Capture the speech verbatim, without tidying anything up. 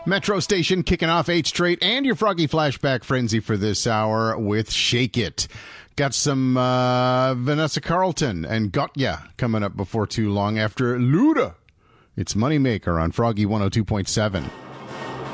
Metro Station kicking off eight straight and your Froggy Flashback Frenzy for this hour with Shake It. Got some uh, Vanessa Carlton and Got Ya coming up before too long after Luda. It's Moneymaker on Froggy one oh two point seven.